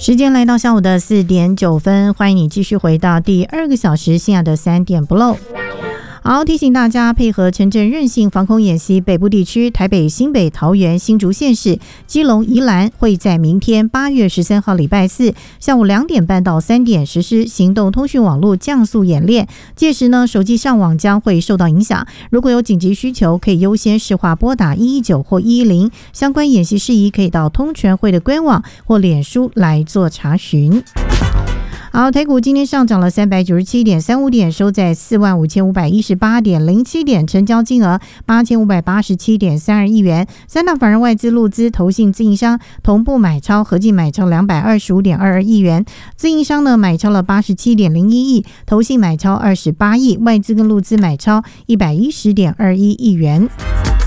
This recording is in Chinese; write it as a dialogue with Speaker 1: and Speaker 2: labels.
Speaker 1: 时间来到下午的4点9分，欢迎你继续回到第2个小时西亚的3点不漏。好，提醒大家配合城镇韧性防空演习，北部地区台北、新北、桃园、新竹县市、基隆、宜兰会在明天8月13号礼拜四下午2点半到3点实施行动通讯网络降速演练，届时呢手机上网将会受到影响，如果有紧急需求可以优先视话拨打119或110，相关演习事宜可以到通全会的官网或脸书来做查询。好，台股今天上涨了397.35点，收在45518.07点，成交金额8587.32亿元。三大法人外资、陆资、投信、自营商同步买超，合计买超225.22亿元。自营商呢买超了87.01亿，投信买超28亿，外资跟陆资买超110.21亿元。